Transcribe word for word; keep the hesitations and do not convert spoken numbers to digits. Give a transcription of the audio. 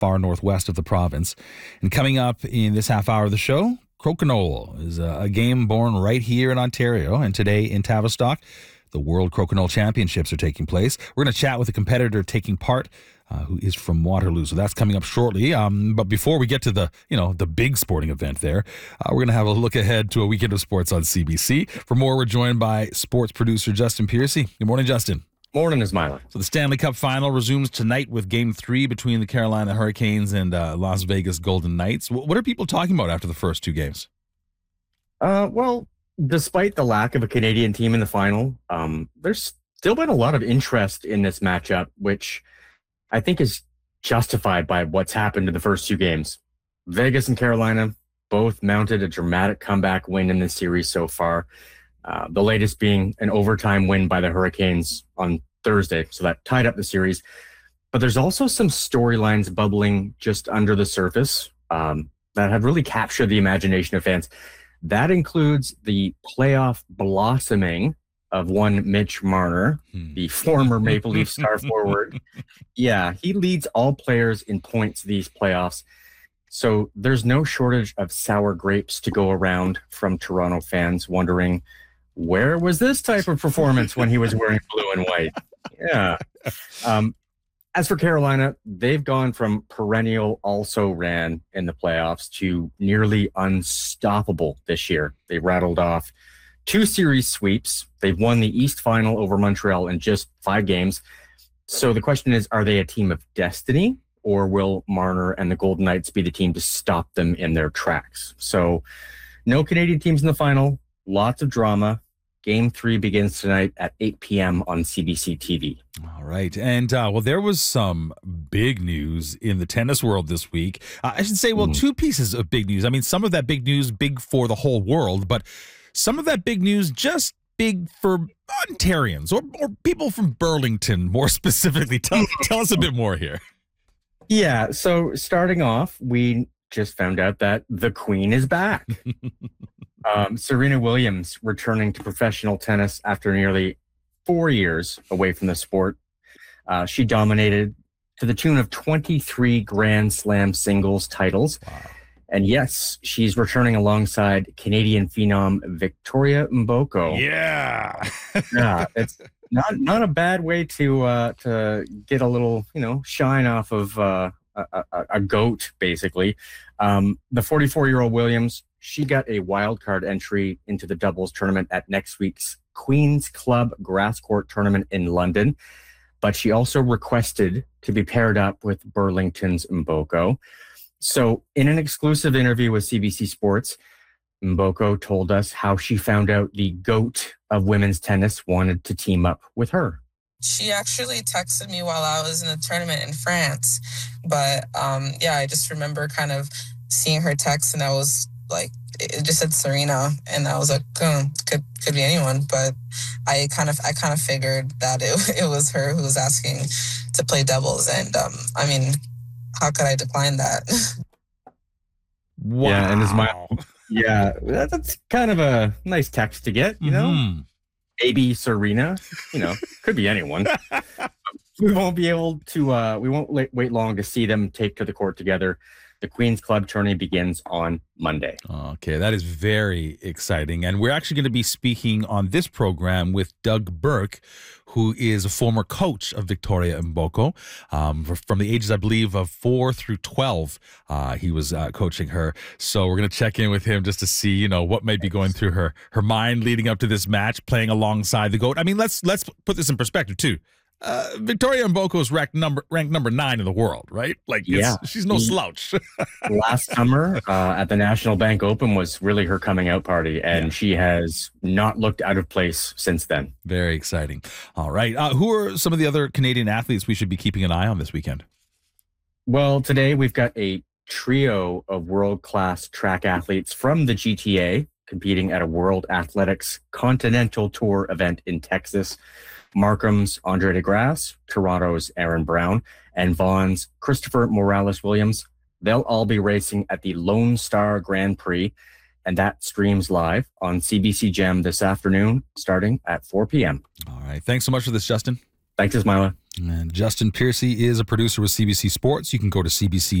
far northwest of the province. And coming up in this half hour of the show, Crokinole is a, a game born right here in Ontario. And today in Tavistock, the World Crokinole Championships are taking place. We're going to chat with a competitor taking part uh, who is from Waterloo. So that's coming up shortly. Um, but before we get to the, you know, the big sporting event there, uh, we're going to have a look ahead to a weekend of sports on C B C. For more, we're joined by sports producer Justin Piercy. Good morning, Justin. Morning, Ismaila. So the Stanley Cup final resumes tonight with Game three between the Carolina Hurricanes and uh, Las Vegas Golden Knights. What are people talking about after the first two games? Uh, well, despite the lack of a Canadian team in the final, um, there's still been a lot of interest in this matchup, which I think is justified by what's happened in the first two games. Vegas and Carolina both mounted a dramatic comeback win in this series so far. Uh, the latest being an overtime win by the Hurricanes on Thursday, so that tied up the series. But there's also some storylines bubbling just under the surface um, that have really captured the imagination of fans. That includes the playoff blossoming of one Mitch Marner, hmm. the former Maple Leaf star forward. Yeah, he leads all players in points these playoffs. So there's no shortage of sour grapes to go around from Toronto fans wondering, where was this type of performance when he was wearing blue and white? Yeah. Um, as for Carolina, they've gone from perennial also-ran in the playoffs to nearly unstoppable this year. They rattled off two series sweeps. They've won the East Final over Montreal in just five games. So the question is, are they a team of destiny, or will Marner and the Golden Knights be the team to stop them in their tracks? So no Canadian teams in the final. Lots of drama. Game three begins tonight at eight p.m. on C B C T V. All right. And, uh, well, there was some big news in the tennis world this week. Uh, I should say, well, mm. two pieces of big news. I mean, some of that big news, big for the whole world, but some of that big news just big for Ontarians or, or people from Burlington, more specifically. Tell, tell us a bit more here. Yeah. So starting off, we just found out that the Queen is back. Um, Serena Williams returning to professional tennis after nearly four years away from the sport. Uh, she dominated to the tune of twenty-three Grand Slam singles titles. Wow. And yes, she's returning alongside Canadian phenom Victoria Mboko. Yeah. Yeah, it's not not a bad way to uh, to get a little, you know, shine off of uh, a, a, a goat, basically. Um, the forty-four-year-old Williams, she got a wild card entry into the doubles tournament at next week's Queen's Club Grass Court tournament in London. But she also requested to be paired up with Burlington's Mboko. So in an exclusive interview with C B C Sports, Mboko told us how she found out the GOAT of women's tennis wanted to team up with her. She actually texted me while I was in a tournament in France. But um, yeah, I just remember kind of seeing her text, and I was like, it just said Serena, and I was like, oh, could could be anyone. But I kind of I kind of figured that it it was her who was asking to play doubles, and um, I mean, how could I decline that? Wow. Yeah, and Ismaila, yeah, that's kind of a nice text to get, you know. Mm-hmm. Maybe Serena, you know, could be anyone. We won't be able to. Uh, we won't wait long to see them take to the court together. The Queen's Club tourney begins on Monday. Okay, that is very exciting. And we're actually going to be speaking on this program with Doug Burke, who is a former coach of Victoria Mboko. Um, from the ages, I believe, of four through twelve, uh, he was uh, coaching her. So we're going to check in with him just to see, you know, what might be going through her her mind leading up to this match, playing alongside the GOAT. I mean, let's let's put this in perspective, too. Uh, Victoria Mboko is ranked number ranked number nine in the world, right? Like, yeah, she's no slouch. Last summer uh, at the National Bank Open was really her coming out party, and yeah. she has not looked out of place since then. Very exciting. All right, uh, who are some of the other Canadian athletes we should be keeping an eye on this weekend? Well, today we've got a trio of world-class track athletes from the G T A competing at a World Athletics Continental Tour event in Texas. Markham's Andre De Grasse, Toronto's Aaron Brown, and Vaughan's Christopher Morales-Williams. They'll all be racing at the Lone Star Grand Prix, and that streams live on C B C Gem this afternoon, starting at four p.m. All right. Thanks so much for this, Justin. Thanks, Ismaila. And Justin Piercy is a producer with C B C Sports. You can go to C B C